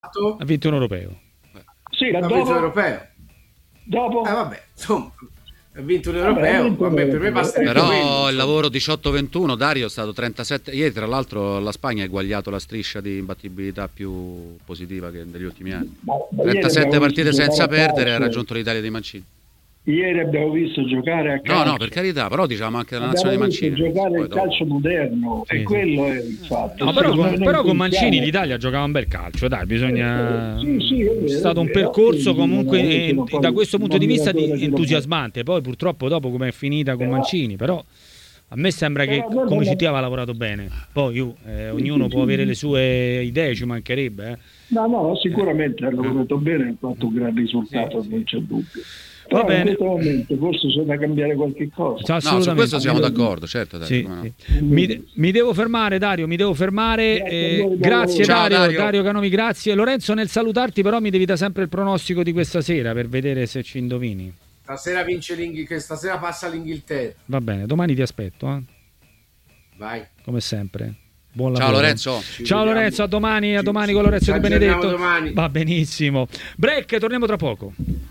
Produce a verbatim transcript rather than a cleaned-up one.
Ha vinto un europeo. Sì, ha dopo, vinto un europeo. Dopo? Eh vabbè, insomma, ha vinto un europeo. Vabbè, vabbè, per me basta. Però quello, il lavoro diciotto ventuno, Dario, è stato trentasette. Ieri, tra l'altro, la Spagna ha eguagliato la striscia di imbattibilità più positiva che degli ultimi anni. Ma, ma trentasette partite senza perdere, ha calcio. raggiunto l'Italia dei Mancini. Ieri abbiamo visto giocare a calcio. No, no, per carità, però diciamo anche della nazione abbiamo dei visto Mancini. giocare Poi il dopo. calcio moderno, Sì, e sì. quello è il fatto. No, Sì, però, noi però con pensiamo- Mancini l'Italia giocava un bel calcio, dai, bisogna. Sì, sì, è vero, è stato un è vero. percorso Sì, comunque non è eh, che poi da questo punto di non vista mi di- ragione che entusiasmante. Poi purtroppo dopo come è finita con Però- Mancini, però a me sembra che Però noi come non- C T ha lavorato bene. Poi io, eh, Sì, ognuno sì, può sì. avere le sue idee, ci mancherebbe. Eh. No, no, sicuramente ha lavorato bene, ha fatto un gran risultato, Sì, non sì. c'è dubbio. Va Però bene. in questo momento forse c'è da cambiare qualche cosa. Cioè, No, su assolutamente. questo siamo d'accordo, certo. Dai, Sì, come no. sì. Mi, mi devo fermare, Dario, mi devo fermare. Grazie a Eh, voi, buon grazie lavoro. Dario, Ciao, Dario. Dario Canovi, grazie. Lorenzo, nel salutarti però mi devi dare sempre il pronostico di questa sera per vedere se ci indovini. Stasera vince l'Inghilterra, stasera passa l'Inghilterra. Va bene, domani ti aspetto, eh, Vai. come sempre. Buon Ciao lavoro. Lorenzo. Ci Ciao vediamo. Lorenzo, a domani, a Ci- domani ci- con Lorenzo ci Di Benedetto. aggiorniamo domani. Va benissimo. Break, torniamo tra poco.